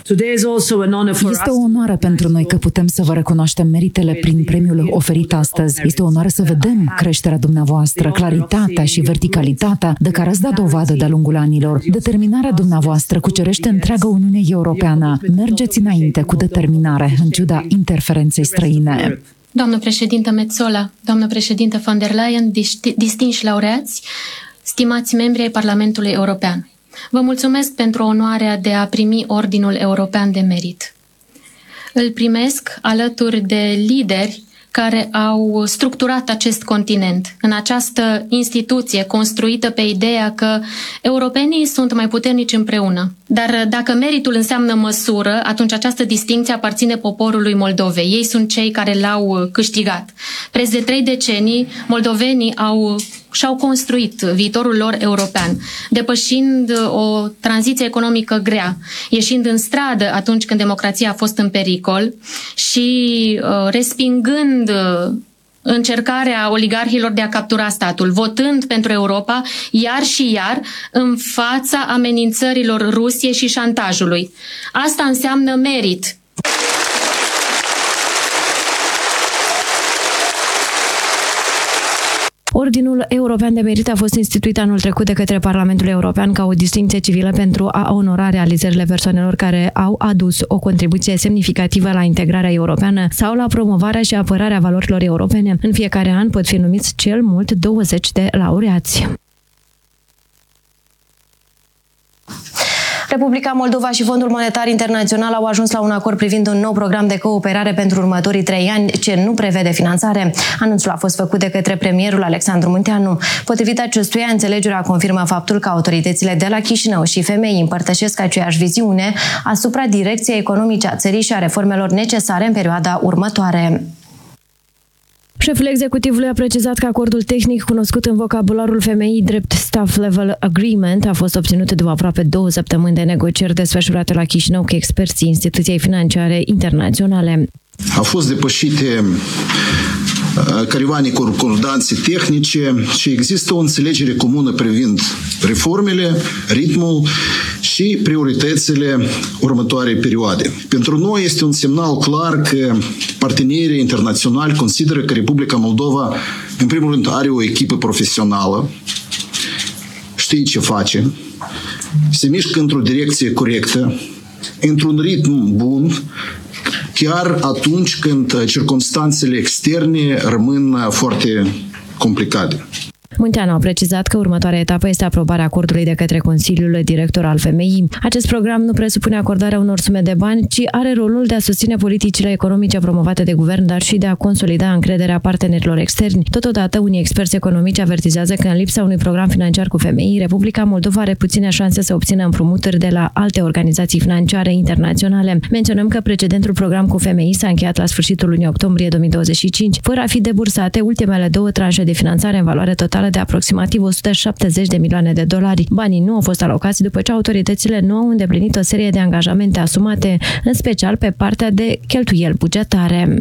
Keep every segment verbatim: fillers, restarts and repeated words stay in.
Este o onoare pentru noi că putem să vă recunoaștem meritele prin premiul oferit astăzi. Este o onoare să vedem creșterea dumneavoastră, claritatea și verticalitatea de care ați dat dovadă de-a lungul anilor. Determinarea dumneavoastră cucerește întreaga Uniune Europeană. Mergeți înainte cu determinare, în ciuda interferenței străine. Doamnă președintă Metsola, doamnă președintă von der Leyen, distinși laureați, stimați membri ai Parlamentului European, vă mulțumesc pentru onoarea de a primi Ordinul European de Merit. Îl primesc alături de lideri care au structurat acest continent în această instituție construită pe ideea că europenii sunt mai puternici împreună. Dar dacă meritul înseamnă măsură, atunci această distincție aparține poporului Moldovei. Ei sunt cei care l-au câștigat. Preț de trei decenii, moldovenii au și-au construit viitorul lor european, depășind o tranziție economică grea, ieșind în stradă atunci când democrația a fost în pericol și uh, respingând uh, încercarea oligarhilor de a captura statul, votând pentru Europa iar și iar în fața amenințărilor Rusiei și șantajului. Asta înseamnă merit. Ordinul European de Merit a fost instituit anul trecut de către Parlamentul European ca o distincție civilă pentru a onora realizările persoanelor care au adus o contribuție semnificativă la integrarea europeană sau la promovarea și apărarea valorilor europene. În fiecare an pot fi numiți cel mult douăzeci de laureați. Republica Moldova și Fondul Monetar Internațional au ajuns la un acord privind un nou program de cooperare pentru următorii trei ani, ce nu prevede finanțare. Anunțul a fost făcut de către premierul Alexandru Munteanu. Potrivit acestuia, înțelegerea confirmă faptul că autoritățile de la Chișinău și F M I împărtășesc aceeași viziune asupra direcției economice a țării și a reformelor necesare în perioada următoare. Șeful executivului a precizat că acordul tehnic, cunoscut în vocabularul F M I drept Staff Level Agreement, a fost obținut după aproape două săptămâni de negocieri desfășurate la Chișinău cu experții instituției financiare internaționale. Au fost depășite careva neconcordanțe tehnice și există o înțelegere comună privind reformele, ritmul și prioritățile următoarei perioade. Pentru noi este un semnal clar că partenerii internaționali consideră că Republica Moldova, în primul rând, are o echipă profesională, știe ce face, se mișcă într-o direcție corectă, într-un ritm bun, chiar atunci când circumstanțele externe rămân foarte complicate. Munteanu a precizat că următoarea etapă este aprobarea acordului de către Consiliul Director al F M I. Acest program nu presupune acordarea unor sume de bani, ci are rolul de a susține politicile economice promovate de guvern, dar și de a consolida încrederea partenerilor externi. Totodată, unii experți economici avertizează că în lipsa unui program financiar cu F M I, Republica Moldova are puține șanse să obțină împrumuturi de la alte organizații financiare internaționale. Menționăm că precedentul program cu F M I s-a încheiat la sfârșitul lunii octombrie două mii douăzeci și cinci, fără a fi debursate ultimele două tranșe de finanțare în valoare totală de aproximativ o sută șaptezeci de milioane de dolari. Banii nu au fost alocați după ce autoritățile nu au îndeplinit o serie de angajamente asumate, în special pe partea de cheltuieli bugetare.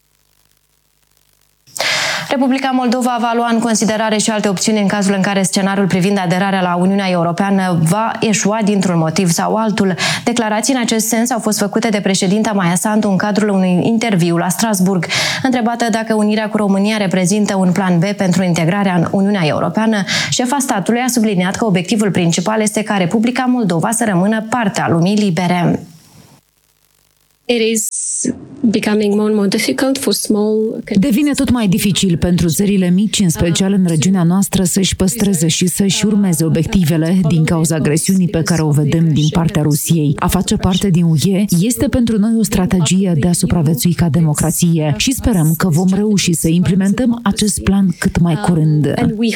Republica Moldova va lua în considerare și alte opțiuni în cazul în care scenariul privind aderarea la Uniunea Europeană va eșua dintr-un motiv sau altul. Declarații în acest sens au fost făcute de președinta Maia Sandu în cadrul unui interviu la Strasburg. Întrebată dacă unirea cu România reprezintă un plan B pentru integrarea în Uniunea Europeană, șefa statului a subliniat că obiectivul principal este ca Republica Moldova să rămână parte a lumii libere. Devine tot mai dificil pentru țările mici, în special în regiunea noastră, să-și păstreze și să-și urmeze obiectivele din cauza agresiunii pe care o vedem din partea Rusiei. A face parte din U E este pentru noi o strategie de a supraviețui ca democrație și sperăm că vom reuși să implementăm acest plan cât mai curând.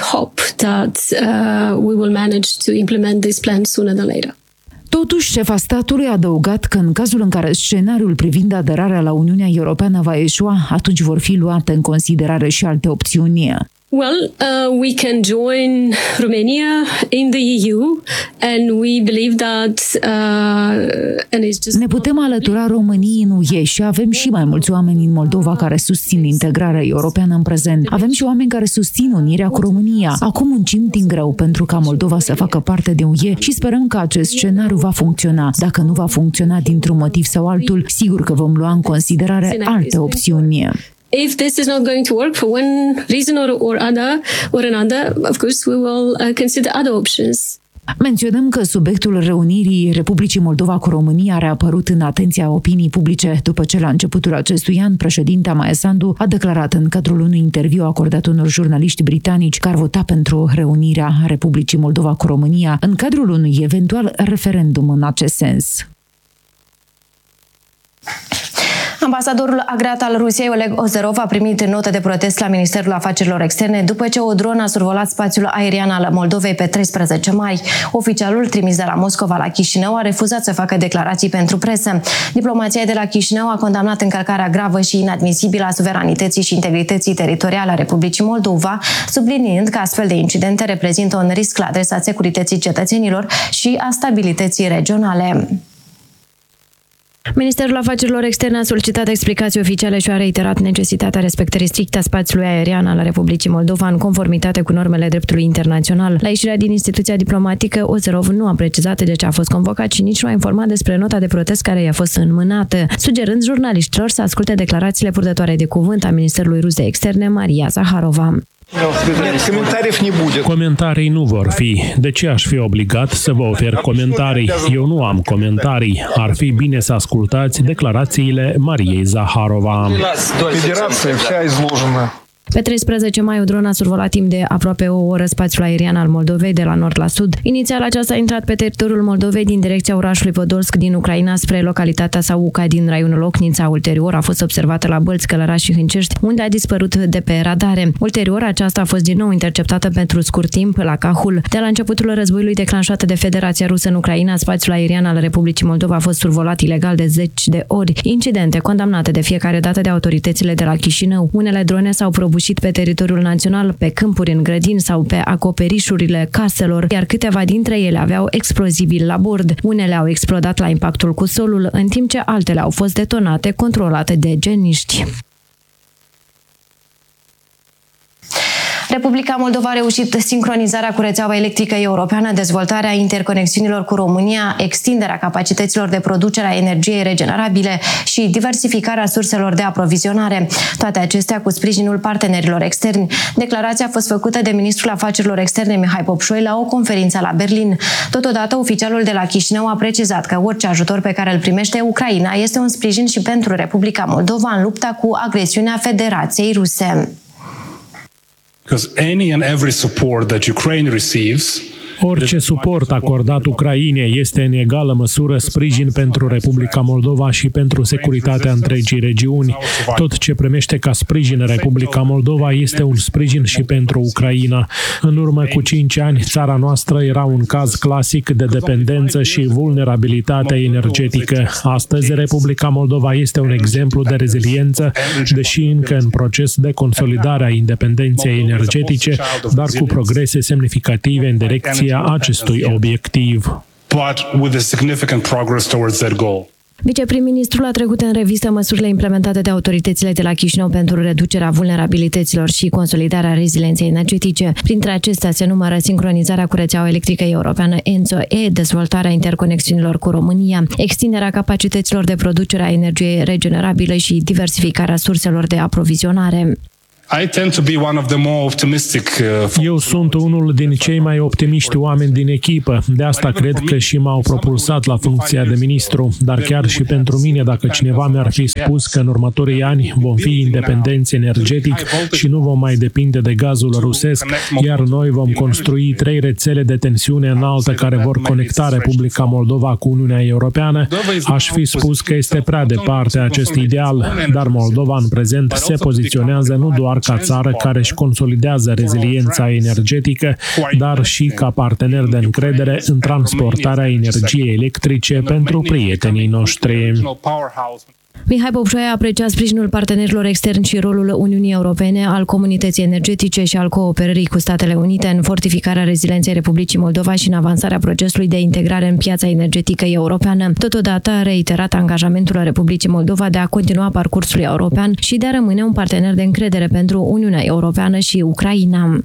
Totuși, șefa statului a adăugat că în cazul în care scenariul privind aderarea la Uniunea Europeană va eșua, atunci vor fi luate în considerare și alte opțiuni. Well, uh, we can join Romania in the E U, and we believe that. Uh, and it's just. Ne putem alătura României în U E și avem și mai mulți oameni în Moldova care susțin integrarea europeană în prezent. Avem și oameni care susțin unirea cu România. Acum muncim din greu pentru ca Moldova să facă parte de U E și sperăm că acest scenariu va funcționea. Dacă nu va funcționa dintr-un motiv sau altul, sigur că vom lua în considerare alte opțiuni. If this is not going to work for one reason or, or other or another, of course we will uh, consider other options. Menționăm că subiectul reunirii Republicii Moldova cu România a reapărut în atenția opiniei publice după ce la începutul acestui an președinta Maia Sandu a declarat în cadrul unui interviu acordat unor jurnaliști britanici că ar vota pentru reunirea Republicii Moldova cu România în cadrul unui eventual referendum în acest sens. Ambasadorul agreat al Rusiei, Oleg Ozerov, a primit notă de protest la Ministerul Afacerilor Externe după ce o dronă a survolat spațiul aerian al Moldovei pe treisprezece mai. Oficialul trimis de la Moscova la Chișinău a refuzat să facă declarații pentru presă. Diplomația de la Chișinău a condamnat încălcarea gravă și inadmisibilă a suveranității și integrității teritoriale a Republicii Moldova, subliniind că astfel de incidente reprezintă un risc la adresa securității cetățenilor și a stabilității regionale. Ministerul Afacerilor Externe a solicitat explicații oficiale și a reiterat necesitatea respectării stricte a spațiului aerian al Republicii Moldova în conformitate cu normele dreptului internațional. La ieșirea din instituția diplomatică, Ozerov nu a precizat de ce a fost convocat și nici nu a informat despre nota de protest care i-a fost înmânată, sugerând jurnaliștilor să asculte declarațiile purtătoare de cuvânt a Ministerului Rus de Externe, Maria Zaharova. Comentarii nu vor fi. De ce aș fi obligat să vă ofer comentarii? Eu nu am comentarii. Ar fi bine să ascultați declarațiile Mariei Zaharova. Federația vся izloženă. Pe treisprezece mai, o dronă a survolat timp de aproape o oră spațiul aerian al Moldovei de la nord la sud. Inițial, aceasta a intrat pe teritoriul Moldovei din direcția orașului Podolsk din Ucraina spre localitatea Sauca din raionul Ocnița. Ulterior a fost observată la Bălți, Călărași și Hâncești, unde a dispărut de pe radare. Ulterior, aceasta a fost din nou interceptată pentru scurt timp la Cahul. De la începutul războiului declanșat de Federația Rusă în Ucraina, spațiul aerian al Republicii Moldova a fost survolat ilegal de zeci de ori. Incidente condamnate de fiecare dată de autoritățile de la Chișinău. Unele drone s-au prăbușit pe teritoriul național, pe câmpuri, în grădini sau pe acoperișurile caselor, iar câteva dintre ele aveau explozibili la bord. Unele au explodat la impactul cu solul, în timp ce altele au fost detonate, controlate de geniști. Republica Moldova a reușit sincronizarea cu rețeaua electrică europeană, dezvoltarea interconexiunilor cu România, extinderea capacităților de producere a energiei regenerabile și diversificarea surselor de aprovizionare. Toate acestea cu sprijinul partenerilor externi. Declarația a fost făcută de ministrul afacerilor externe Mihai Popșoi la o conferință la Berlin. Totodată, oficialul de la Chișinău a precizat că orice ajutor pe care îl primește Ucraina este un sprijin și pentru Republica Moldova în lupta cu agresiunea Federației Ruse. Because any and every support that Ukraine receives Orice suport acordat Ucrainei este în egală măsură sprijin pentru Republica Moldova și pentru securitatea întregii regiuni. Tot ce primește ca sprijin Republica Moldova este un sprijin și pentru Ucraina. În urmă cu cinci ani, țara noastră era un caz clasic de dependență și vulnerabilitate energetică. Astăzi, Republica Moldova este un exemplu de reziliență, deși încă în proces de consolidare a independenței energetice, dar cu progrese semnificative în direcția acestui obiectiv. but with a significant progress towards that goal. Viceprim-ministrul a trecut în revistă măsurile implementate de autoritățile de la Chișinău pentru reducerea vulnerabilităților și consolidarea rezilienței energetice. Printre acestea se numără sincronizarea cu rețeaua electrică europeană ENTSO-E, dezvoltarea interconexiunilor cu România, extinderea capacităților de producere a energiei regenerabile și diversificarea surselor de aprovizionare. I tend to be one of the more optimistic. Eu sunt unul din cei mai optimiști oameni din echipă. De asta cred că și m-au propulsat la funcția de ministru. Dar chiar și pentru mine, dacă cineva mi-ar fi spus că în următorii ani vom fi independenți energetic și nu vom mai depinde de gazul rusesc, iar noi vom construi trei rețele de tensiune înaltă care vor conecta Republica Moldova cu Uniunea Europeană, aș fi spus că este prea departe acest ideal. Dar Moldova în prezent se poziționează nu doar ca țară care își consolidează reziliența energetică, dar și ca partener de încredere în transportarea energiei electrice pentru prietenii noștri. Mihai Bobșoaia aprecia sprijinul partenerilor externi și rolul Uniunii Europene, al comunității energetice și al cooperării cu Statele Unite în fortificarea rezilienței Republicii Moldova și în avansarea procesului de integrare în piața energetică europeană. Totodată a reiterat angajamentul Republicii Moldova de a continua parcursul european și de a rămâne un partener de încredere pentru Uniunea Europeană și Ucraina.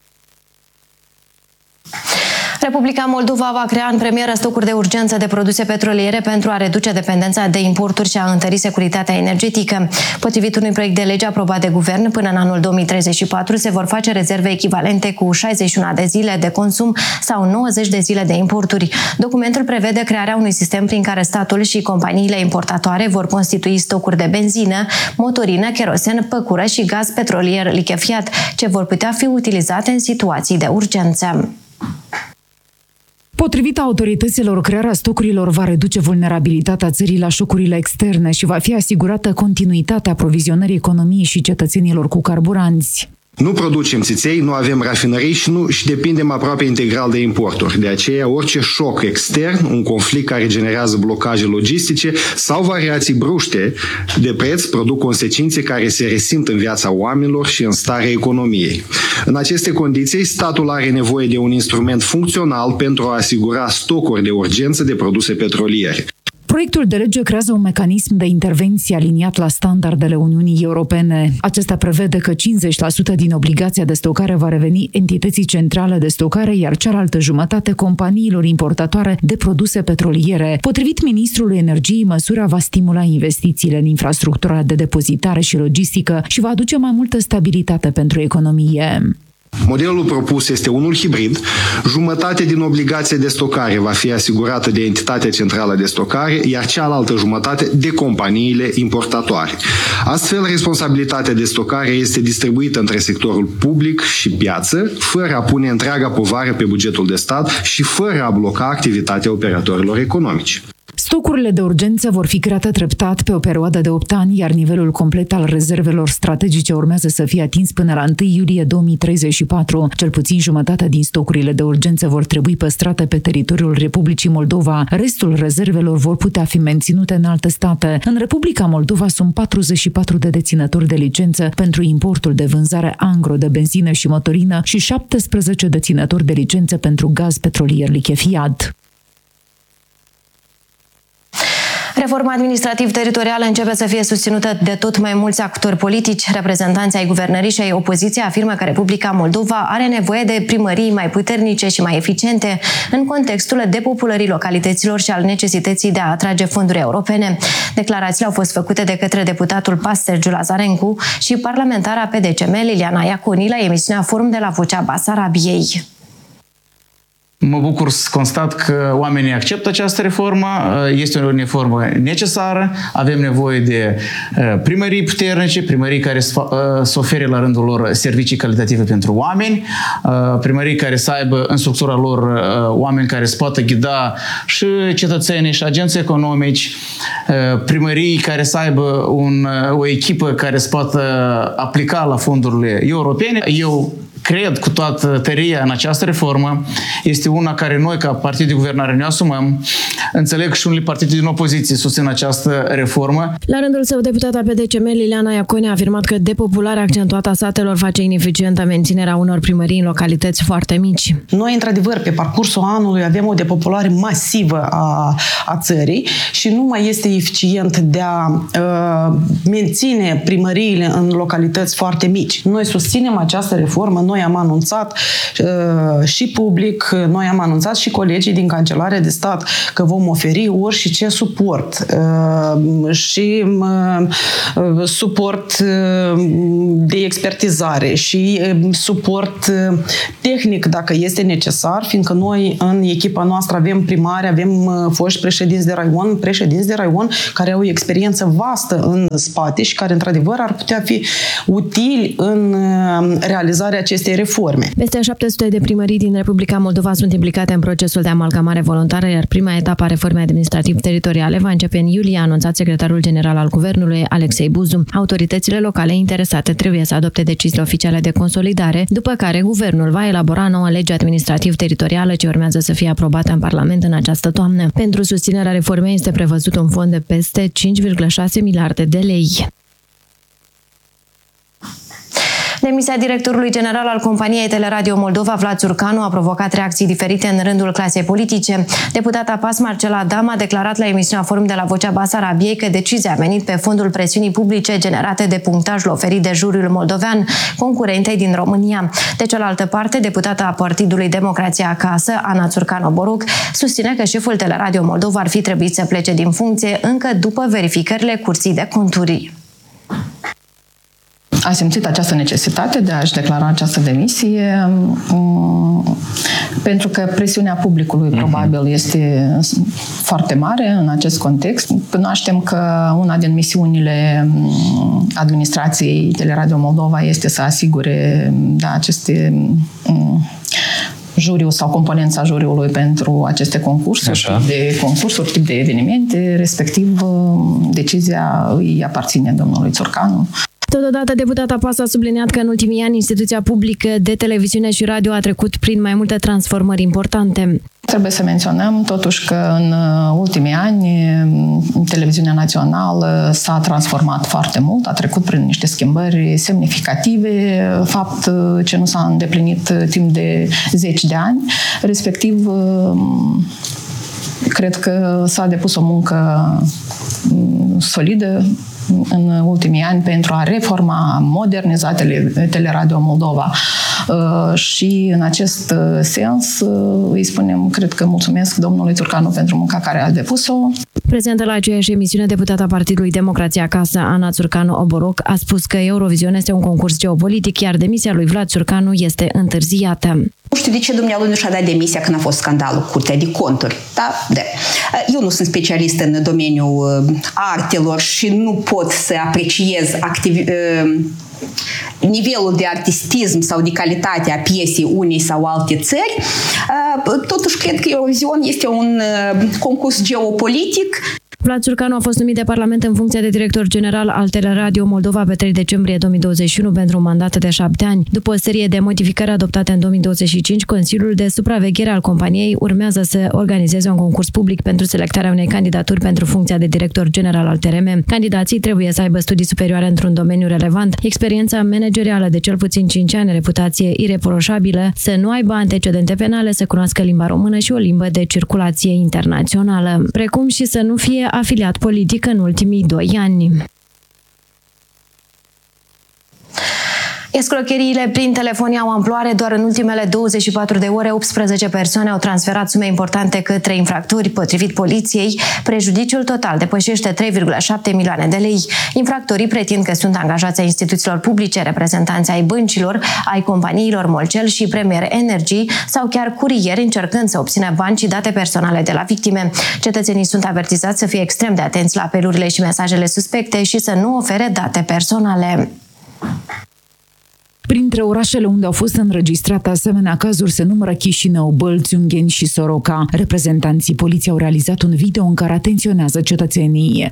Republica Moldova va crea în premieră stocuri de urgență de produse petroliere pentru a reduce dependența de importuri și a întări securitatea energetică. Potrivit unui proiect de lege aprobat de guvern, până în anul două mii treizeci și patru se vor face rezerve echivalente cu șaizeci și unu de zile de consum sau nouăzeci de zile de importuri. Documentul prevede crearea unui sistem prin care statul și companiile importatoare vor constitui stocuri de benzină, motorină, kerosen, păcură și gaz petrolier lichefiat, ce vor putea fi utilizate în situații de urgență. Potrivit autorităților, crearea stocurilor va reduce vulnerabilitatea țării la șocurile externe și va fi asigurată continuitatea aprovizionării economiei și cetățenilor cu carburanți. Nu producem țiței, nu avem rafinării și, nu, și depindem aproape integral de importuri. De aceea, orice șoc extern, un conflict care generează blocaje logistice sau variații bruște de preț produc consecințe care se resimt în viața oamenilor și în starea economiei. În aceste condiții, statul are nevoie de un instrument funcțional pentru a asigura stocuri de urgență de produse petroliere. Proiectul de lege creează un mecanism de intervenție aliniat la standardele Uniunii Europene. Acesta prevede că cincizeci la sută din obligația de stocare va reveni entității centrale de stocare, iar cealaltă jumătate companiilor importatoare de produse petroliere. Potrivit ministrului Energiei, măsura va stimula investițiile în infrastructura de depozitare și logistică și va aduce mai multă stabilitate pentru economie. Modelul propus este unul hibrid. Jumătate din obligația de stocare va fi asigurată de entitatea centrală de stocare, iar cealaltă jumătate de companiile importatoare. Astfel, responsabilitatea de stocare este distribuită între sectorul public și piață, fără a pune întreaga povară pe bugetul de stat și fără a bloca activitatea operatorilor economici. Stocurile de urgență vor fi create treptat pe o perioadă de opt ani, iar nivelul complet al rezervelor strategice urmează să fie atins până la întâi iulie două mii treizeci și patru. Cel puțin jumătate din stocurile de urgență vor trebui păstrate pe teritoriul Republicii Moldova. Restul rezervelor vor putea fi menținute în alte state. În Republica Moldova sunt patruzeci și patru de deținători de licență pentru importul de vânzare angro de benzină și motorină și șaptesprezece deținători de licență pentru gaz petrolier lichefiat. Reforma administrativ-teritorială începe să fie susținută de tot mai mulți actori politici. Reprezentanții ai guvernării și ai opoziției afirmă că Republica Moldova are nevoie de primării mai puternice și mai eficiente în contextul depopulării localităților și al necesității de a atrage fonduri europene. Declarațiile au fost făcute de către deputatul P A S Sergiu Lazarencu și parlamentara P D C M Liliana Iaconi la emisiunea Forum de la Vocea Basarabiei. Mă bucur să constat că oamenii acceptă această reformă. Este o reformă necesară. Avem nevoie de primării puternice, primării care să ofere la rândul lor servicii calitative pentru oameni, primării care să aibă în structura lor oameni care să poată ghida și cetățenii și agenții economici, primării care să aibă un, o echipă care să poată aplica la fondurile europene. Eu cred cu toată tăria în această reformă. Este una care noi, ca partid de guvernare, ne asumăm. Înțeleg și unele partide din opoziție susțin această reformă. La rândul său, deputata P D C M Liliana Iaconi a afirmat că depopularea accentuată a satelor face ineficientă menținerea unor primării în localități foarte mici. Noi, într-adevăr, pe parcursul anului avem o depopulare masivă a, a țării și nu mai este eficient de a uh, menține primăriile în localități foarte mici. Noi susținem această reformă. Noi am anunțat uh, și public, noi am anunțat și colegii din Cancelarea de Stat că vom oferi orice suport uh, și uh, suport uh, de expertizare și uh, suport uh, tehnic dacă este necesar, fiindcă noi în echipa noastră avem primari, avem uh, foști președinți de raion, președinți de raion care au o experiență vastă în spate și care într-adevăr ar putea fi utili în uh, realizarea acestei acestei reforme. Peste șapte sute de primării din Republica Moldova sunt implicate în procesul de amalgamare voluntară, iar prima etapă a reformei administrativ-teritoriale va începe în iulie, a anunțat secretarul general al Guvernului, Alexei Buzu. Autoritățile locale interesate trebuie să adopte deciziile oficiale de consolidare, după care Guvernul va elabora noua lege administrativ-teritorială ce urmează să fie aprobată în Parlament în această toamnă. Pentru susținerea reformei este prevăzut un fond de peste cinci virgulă șase miliarde de lei. Demisia directorului general al companiei Teleradio Moldova, Vlad Țurcanu, a provocat reacții diferite în rândul clasei politice. Deputata P A S Marcela Dam a declarat la emisiunea Forum de la Vocea Basarabiei că decizia a venit pe fondul presiunii publice generate de punctajul oferit de juriul moldovean concurentei din România. De cealaltă parte, deputata Partidului Democrația Acasă, Ana Țurcanu-Boruc, susține că șeful Teleradio Moldova ar fi trebuit să plece din funcție încă după verificările Curții de Conturi. A simțit această necesitate de a-și declara această demisie pentru că presiunea publicului probabil este foarte mare în acest context. Cunoaștem că una din misiunile administrației Teleradio Moldova este să asigure da, aceste juriul sau componența juriului pentru aceste concursuri, Așa. de concursuri, tip de evenimente, respectiv decizia îi aparține domnului Țurcanu. Totodată, deputata P A S a subliniat că în ultimii ani instituția publică de televiziune și radio a trecut prin mai multe transformări importante. Trebuie să menționăm totuși că în ultimii ani televiziunea națională s-a transformat foarte mult, a trecut prin niște schimbări semnificative, fapt ce nu s-a îndeplinit timp de zeci de ani, respectiv cred că s-a depus o muncă solidă în ultimii ani pentru a reforma, moderniza Teleradio Moldova. Și în acest sens îi spunem, cred că mulțumesc domnului Țurcanu pentru munca care a depus-o. Prezentă la aceeași emisiune, deputata Partidului Democrația Acasă, Ana Țurcanu-Oboroc, a spus că Eurovision este un concurs geopolitic, iar demisia lui Vlad Țurcanu este întârziată. Nu știu de ce dumnealui nu și-a dat demisia când a fost scandalul cu Curtea de Conturi. Da? De. Eu nu sunt specialist în domeniul artelor și nu pot să apreciez activ, nivelul de artistism sau de calitate a piesei unei sau alte țări. Totuși, cred că Eurovision este un concurs geopolitic. Vlad Țurcanu a fost numit de Parlament în funcție de director general al Teleradio Moldova pe trei decembrie două mii douăzeci și unu pentru un mandat de șapte ani. După o serie de modificări adoptate în două mii douăzeci și cinci, Consiliul de Supraveghere al companiei urmează să organizeze un concurs public pentru selectarea unei candidaturi pentru funcția de director general al T R M. Candidații trebuie să aibă studii superioare într-un domeniu relevant, experiența managerială de cel puțin cinci ani, reputație ireproșabilă, să nu aibă antecedente penale, să cunoască limba română și o limbă de circulație internațională, precum și să nu fie afiliat politic în ultimii doi ani. Escrocheriile prin telefonie au amploare. Doar în ultimele douăzeci și patru de ore, optsprezece persoane au transferat sume importante către infractori. Potrivit poliției, prejudiciul total depășește trei virgulă șapte milioane de lei. Infractorii pretind că sunt angajați ai instituțiilor publice, reprezentanți ai băncilor, ai companiilor Molcel și Premier Energy sau chiar curieri, încercând să obțină bani și date personale de la victime. Cetățenii sunt avertizați să fie extrem de atenți la apelurile și mesajele suspecte și să nu ofere date personale. Printre orașele unde au fost înregistrate asemenea cazuri se numără Chișinău, Bălți, Ungheni și Soroca. Reprezentanții poliției au realizat un video în care atenționează cetățenii.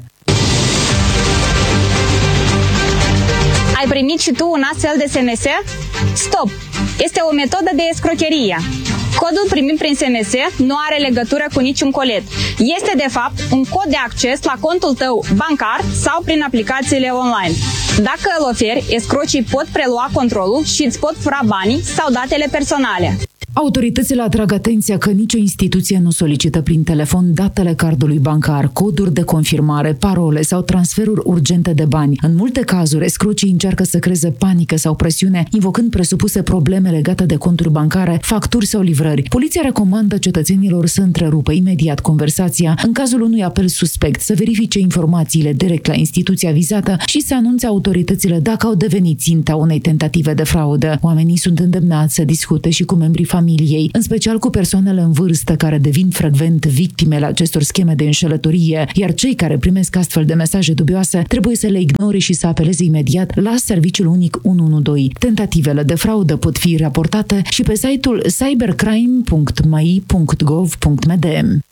Ai primit și tu un astfel de S M S? Stop! Este o metodă de escrocherie. Codul primit prin S M S nu are legătură cu niciun colet. Este, de fapt, un cod de acces la contul tău bancar sau prin aplicațiile online. Dacă îl oferi, escrocii pot prelua controlul și îți pot fura banii sau datele personale. Autoritățile atrag atenția că nicio instituție nu solicită prin telefon datele cardului bancar, coduri de confirmare, parole sau transferuri urgente de bani. În multe cazuri, escrocii încearcă să creeze panică sau presiune, invocând presupuse probleme legate de conturi bancare, facturi sau livrări. Poliția recomandă cetățenilor să întrerupă imediat conversația în cazul unui apel suspect, să verifice informațiile direct la instituția vizată și să anunțe autoritățile dacă au devenit ținta unei tentative de fraudă. Oamenii sunt îndemnați să discute și cu membrii familiei familiei, în special cu persoanele în vârstă care devin frecvent victimele acestor scheme de înșelătorie, iar cei care primesc astfel de mesaje dubioase trebuie să le ignore și să apeleze imediat la Serviciul Unic unu unu doi. Tentativele de fraudă pot fi raportate și pe site-ul cybercrime punct m a i punct gov punct m d.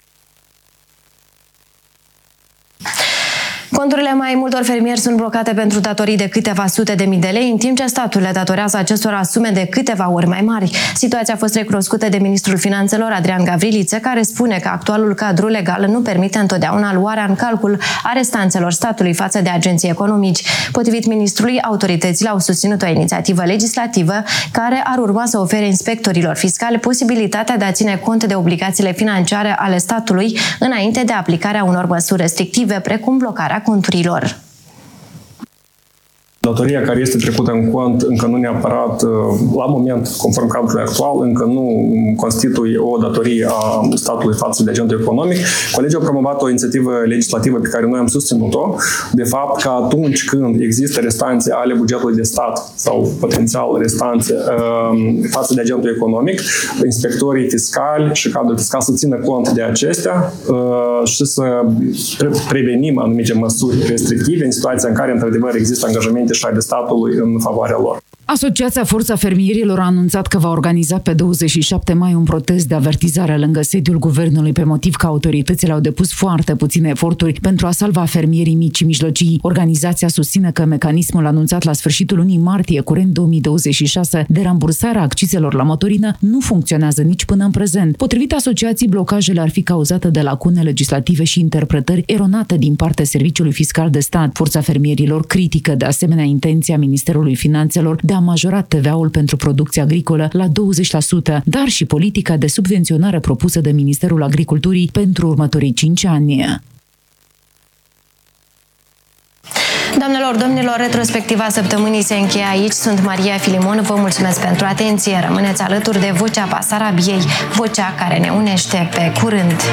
Conturile mai multor fermieri sunt blocate pentru datorii de câteva sute de mii de lei, în timp ce statul le datorează acestora sume de câteva ori mai mari. Situația a fost recunoscută de ministrul Finanțelor, Adrian Gavriliță, care spune că actualul cadru legal nu permite întotdeauna luarea în calcul a restanțelor statului față de agenții economici. Potrivit ministrului, autoritățile au susținut o inițiativă legislativă care ar urma să ofere inspectorilor fiscali posibilitatea de a ține cont de obligațiile financiare ale statului înainte de aplicarea unor măsuri restrictive, precum blocarea conturilor. Datoria care este trecută în cont încă nu neapărat, la moment, conform cadrului actual, încă nu constituie o datorie a statului față de agentul economic. Colegii au promovat o inițiativă legislativă pe care noi am susținut-o, de fapt că atunci când există restanțe ale bugetului de stat sau potențial restanțe față de agentul economic, inspectorii fiscali și cadrul fiscal să țină cont de acestea și să prevenim anumite măsuri restrictive în situația în care, într-adevăr, există angajamente și ale statului în favoarea lor. Asociația Forța Fermierilor a anunțat că va organiza pe douăzeci și șapte mai un protest de avertizare lângă sediul guvernului pe motiv că autoritățile au depus foarte puține eforturi pentru a salva fermierii mici și mijlocii. Organizația susține că mecanismul anunțat la sfârșitul lunii martie curent două mii douăzeci și șase de rambursarea accizelor la motorină nu funcționează nici până în prezent. Potrivit asociației, blocajele ar fi cauzate de lacune legislative și interpretări eronate din partea Serviciului Fiscal de Stat. Forța Fermierilor critică de asemenea intenția Ministerului Finanțelor de a majora T V A-ul pentru producția agricolă la douăzeci la sută, dar și politica de subvenționare propusă de Ministerul Agriculturii pentru următorii cinci ani. Doamnelor, domnilor, retrospectiva săptămânii se încheie aici. Sunt Maria Filimon, vă mulțumesc pentru atenție. Rămâneți alături de Vocea Basarabiei, vocea care ne unește. Pe curând!